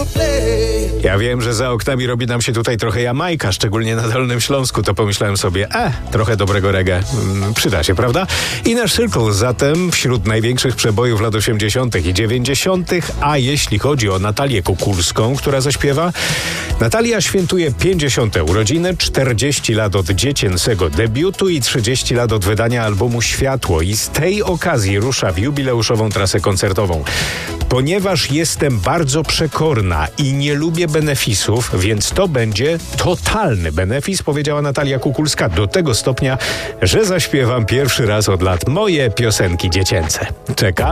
Ja wiem, że za oknami robi nam się tutaj trochę Jamajka, szczególnie na Dolnym Śląsku, to pomyślałem sobie, trochę dobrego reggae przyda się, prawda? Inner Circle zatem wśród największych przebojów lat 80. i 90., a jeśli chodzi o Natalię Kukulską, która zaśpiewa, Natalia świętuje 50. urodziny, 40 lat od dziecięcego debiutu i 30 lat od wydania albumu Światło i z tej okazji rusza w jubileuszową trasę koncertową. Ponieważ jestem bardzo przekorna i nie lubię benefisów, więc to będzie totalny benefis, powiedziała Natalia Kukulska, do tego stopnia, że zaśpiewam pierwszy raz od lat moje piosenki dziecięce. Czekam.